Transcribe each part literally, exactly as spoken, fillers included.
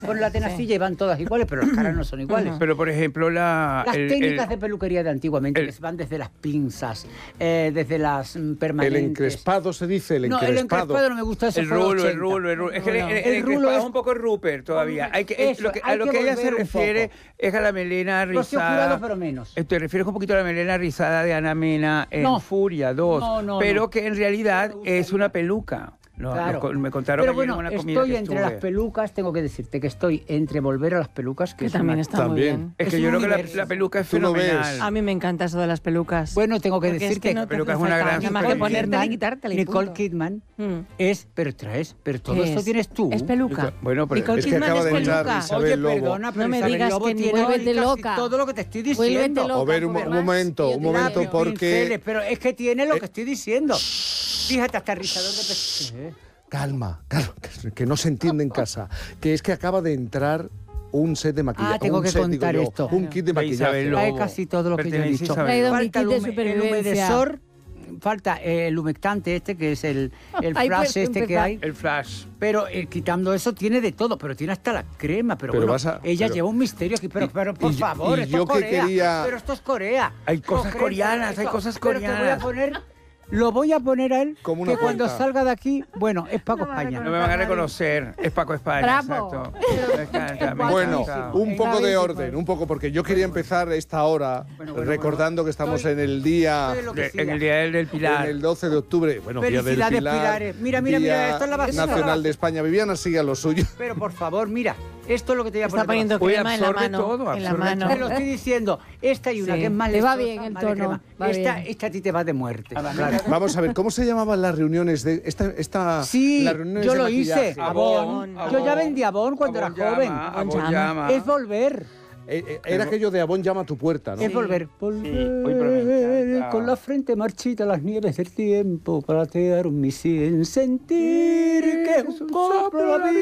Pon la tenacilla y van todas iguales, pero las caras no son iguales. Pero, por ejemplo, la... Las el, técnicas el, de peluquería de antiguamente, el, que van desde las pinzas, eh, desde las mm, permanentes... El encrespado se dice, el encrespado. No, el encrespado no me gusta, eso el fue los rulo, el ochenta. rulo, el rulo. Es que el, el, el, El el rulo es es un poco Rupert todavía. Hay que, Eso, lo que, hay a lo que que ella se volver un refiere poco. es a la melena Rocío rizada. Jurado, pero menos. Te refieres un poquito a la melena rizada de Ana Mena en No. Furia dos, No, no, pero no. que en realidad es una peluca. No, Claro. lo- me contaron Pero ayer en bueno, una comida estoy que entre estuve. las pelucas, tengo que decirte que estoy entre volver a las pelucas, que, Que es también una- está muy También. bien. Es Es que un yo creo que la, universo. la peluca es Tú lo ves. fenomenal. A mí me encanta eso de las pelucas. Bueno, tengo que Porque es decirte que no te Peluca hace es una falta gran nada más que superhéroe. ponértela y quitártela y Nicole punto. Kidman Mm. es, pero traes, pero todo ¿Qué esto es? tienes tú. Es peluca. Bueno, pero Nicole es que Kidman acaba es de entrar peluca. Isabel Oye, Lobo. perdona, pero No me Isabel digas Lobo que tiene Vuélvete casi loca. todo lo que te estoy Vuélvete diciendo. loca. A ver, un, mo- un momento, un momento, Labios, porque... pinceles, pero es que tiene lo Eh, que estoy diciendo. Fíjate, hasta rizador de pe- Calma, calma, que- que no se entiende en casa. Que es que acaba de entrar un set de maquillaje. Ah, tengo un que set, digo contar yo, esto. Un kit de De maquillaje. Isabel Lobo. Trae casi todo lo que yo he Pertenece a dicho. Isabel Traído Lobo. mi Falta kit el, de hume- el supervivencia. humedesor, falta el humectante este, que es el, el Ahí flash puedes este que empezar. hay. El flash. Pero eh, quitando eso tiene de todo, pero tiene hasta la crema. Pero, Pero bueno, vas a- ella pero- lleva un misterio aquí, pero, y- pero por y- favor, y esto yo es que Corea. quería- Pero esto es Corea. Hay cosas Coge- coreanas, hay esto- cosas pero te voy a coreanas. poner, lo voy a poner a él, Como una que cuando puerta. salga de aquí, bueno, es Paco España. No me van a reconocer. Es Paco España. Bravo. Exacto. Me encanta, me Bueno, encanta. un poco de Gravísimo. orden, un poco, porque yo quería empezar esta hora Bueno, bueno, recordando bueno. que estamos Estoy- en el día... estoy lo que De- siga. en el día del, del Pilar. En el doce de octubre, bueno, Día del Felicidades, Pilar, Pilares. Mira, mira, mira, Día esto es la base, esto es la Nacional base. de España. Viviana, sigue a lo suyo. Pero por favor, mira, esto es lo que te voy a Está poner. poniendo Uy, crema en la absorbe mano. todo, en la absorbe mano. Te lo estoy diciendo. Esta hay una Sí. que es más Te va lechosa, bien el más de tono, crema. va Esta, bien. esta a ti te va de muerte. Claro. Vamos a ver, ¿cómo se llamaban las reuniones de esta, esta Sí, las reuniones yo de lo maquillaje? hice. Abón, Abón. Yo ya vendí Abón cuando Abón era joven. llama, Abón Abón llama. llama. Es volver. Eh, eh, era aquello de Abón llama a tu puerta, ¿no? Es volver. Uy, pero me Volver encanta. con la frente marchita a las nieves del tiempo para tear un misil. Sentir que es un soplo la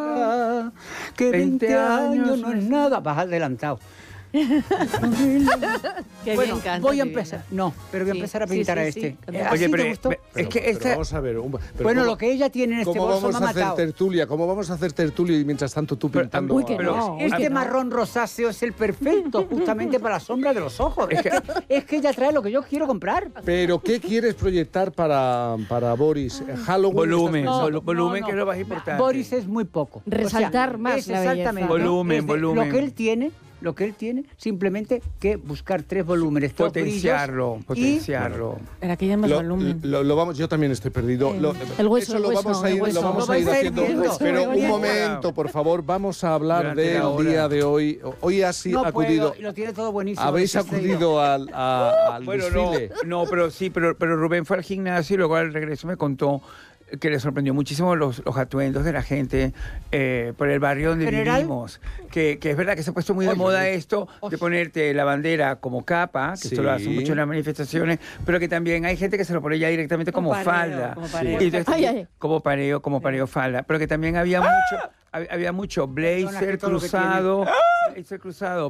vida. Que veinte años no es nada. Vas adelantado. Qué Bueno, bien canta, voy a qué bien empezar. canta. No, pero voy a Sí, empezar a sí, pintar sí, a sí, este. canta. Eh, Oye, ¿así pero te gustó? me- Pero- es que pero esta... vamos a ver. un- pero Bueno, ¿cómo- lo que ella tiene en este ¿Cómo bolso vamos me ha a hacer matado. tertulia? ¿Cómo vamos a hacer tertulia y mientras tanto tú Pero, pintando? uy, que a- pero- no. uy, Este que no. marrón rosáceo es el perfecto, justamente para la sombra de los ojos. Es que, es que ella trae lo que yo quiero comprar. Pero ¿qué quieres proyectar para, para Boris? ¿Halloween? Volumen, ¿Estás No, pensando? volu- volumen, que es lo más importante. Boris es muy poco. Resaltar más es la belleza. exactamente. Volumen, es de- volumen. Lo que él tiene, lo que él tiene, simplemente que buscar tres volúmenes, dos Potenciarlo, brillos y- potenciarlo. Pero aquí ya más Lo, volumen. lo- lo vamos, yo también estoy perdido. El- Lo- el hueso, eso el lo hueso, vamos a el ir, hueso. lo vamos Lo a ir vais a ir haciendo. viendo. Pero Muy un bien. momento, por favor, vamos a hablar Durante del la hora. día de hoy. Hoy ha sido No acudido. puedo, y lo tiene todo buenísimo. Habéis lo que sé yo. acudido al, a- al Bueno, no, desfile. no, pero sí, pero, pero Rubén fue al gimnasio y luego al regreso me contó que le sorprendió muchísimo los, los atuendos de la gente eh, por el barrio donde ¿General? vivimos. Que, que es verdad que se ha puesto muy de Oye, moda oye. esto de Oye. ponerte la bandera como capa, que esto lo hacen Sí. mucho en las manifestaciones, pero que también hay gente que se lo pone ya directamente como, Como pareo, falda. como pareo. Y entonces, Ay, ay. como pareo, como pareo falda. Pero que también había mucho, hab- había mucho Perdona, blazer que todo lo que cruzado, blazer cruzado,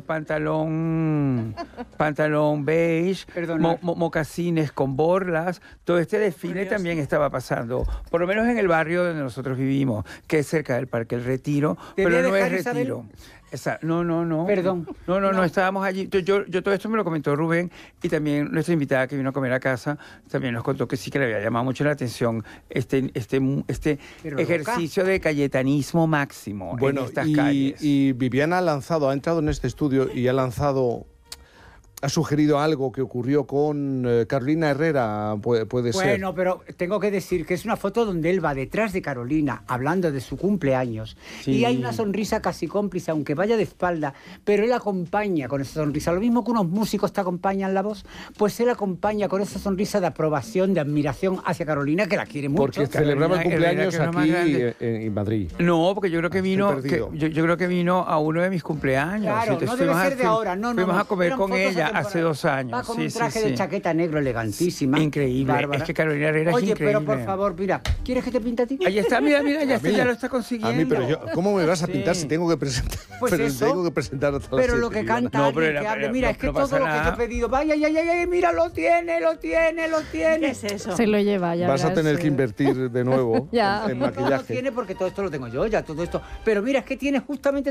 pantalón, pantalón beige, Perdona. mo- mo- mocasines con borlas. Todo este desfile también estaba pasando, por lo menos en el barrio donde nosotros vivimos, que es cerca del Parque El Retiro, ¿Te voy pero a no es dejar, Isabel? Retiro. Esa- no, no, no. Perdón. No, no, no, No. estábamos allí. Yo, yo, yo todo esto me lo comentó Rubén y también nuestra invitada que vino a comer a casa también nos contó que sí que le había llamado mucho la atención este, este, este Pero loca. ejercicio de cayetanismo máximo Bueno, en estas y, calles. y Viviana ha lanzado, ha entrado en este estudio y ha lanzado, ha sugerido algo que ocurrió con eh, Carolina Herrera, puede, puede ser. Bueno, pero tengo que decir que es una foto donde él va detrás de Carolina hablando de su cumpleaños Sí. y hay una sonrisa casi cómplice, aunque vaya de espalda, pero él acompaña con esa sonrisa. Lo mismo que unos músicos te acompañan la voz, pues él acompaña con esa sonrisa de aprobación, de admiración hacia Carolina, que la quiere mucho. Porque celebraba el Carolina cumpleaños Herrera, que es lo más aquí grande. en, en Madrid. No, porque yo creo que Estoy vino, que, perdido. yo, yo creo que vino a uno de mis cumpleaños. Claro, Entonces no debe fuimos a- ser de ahora, no, no, Fuimos no. a comer Eran con fotos ella. hace dos años. Va con sí, un sí, traje sí. de chaqueta negro elegantísima. Increíble. Bárbara. Es que Carolina Herrera es Oye, increíble. pero por favor, mira, ¿quieres que te pinte a ti? Ahí está, mira, mira, ya, A está, mí. ya lo está consiguiendo. A mí, pero yo, ¿cómo me vas a Sí. pintar si tengo que presentar? Pues pero eso. tengo que presentar hasta las Pero lo siete, que Viviana. canta No, alguien pero que era- hable, pero mira, no- es que no todo pasa lo que te he nada. pedido, vaya, ay, ay, ay, mira, lo tiene, lo tiene, lo tiene. ¿Qué es eso? Se lo lleva, ya Vas a verás, tener que eh. invertir de nuevo Ya. en, en No, no, lo maquillaje. tiene porque todo esto lo tengo yo, ya todo esto. Pero mira, es que tiene justamente